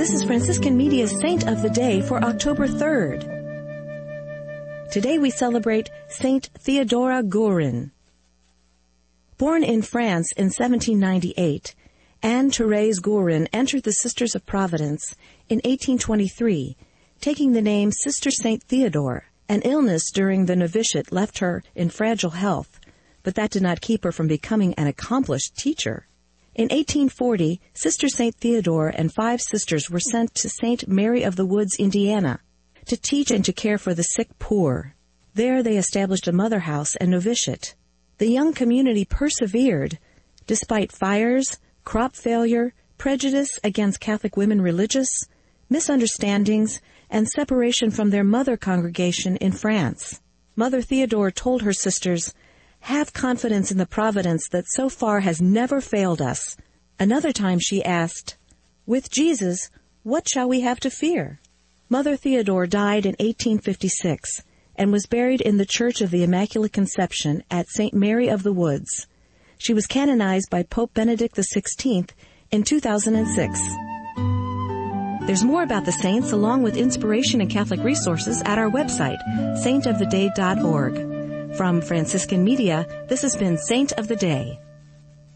This is Franciscan Media's Saint of the Day for October 3rd. Today we celebrate Saint Theodora Guerin. Born in France in 1798, Anne-Thérèse Guerin entered the Sisters of Providence in 1823, taking the name Sister Saint Theodore. An illness during the novitiate left her in fragile health, but that did not keep her from becoming an accomplished teacher. In 1840, Sister St. Theodore and 5 sisters were sent to St. Mary of the Woods, Indiana, to teach and to care for the sick poor. There they established a mother house and novitiate. The young community persevered, despite fires, crop failure, prejudice against Catholic women religious, misunderstandings, and separation from their mother congregation in France. Mother Theodore told her sisters, "Have confidence in the providence that so far has never failed us." Another time she asked, "With Jesus, what shall we have to fear?" Mother Theodore died in 1856 and was buried in the Church of the Immaculate Conception at St. Mary of the Woods. She was canonized by Pope Benedict XVI in 2006. There's more about the saints along with inspiration and Catholic resources at our website, saintoftheday.org. From Franciscan Media, this has been Saint of the Day.